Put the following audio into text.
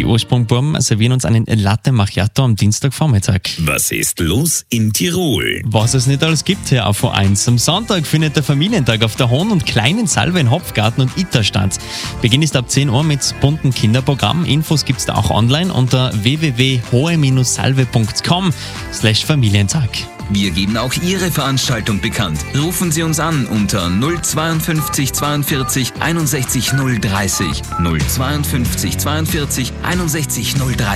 Die Ursprungbuben servieren uns einen Latte Macchiato am Dienstagvormittag. Was ist los in Tirol? Was es nicht alles gibt hier auf O1. Am Sonntag findet der Familientag auf der Hohen und Kleinen Salve in Hopfgarten und Iter statt. Beginn ist ab 10 Uhr mit bunten Kinderprogramm. Infos gibt's da auch online unter www.hohe-salve.com/Familientag. Wir geben auch Ihre Veranstaltung bekannt. Rufen Sie uns an unter 052 42 61 030. 052 42 61 030.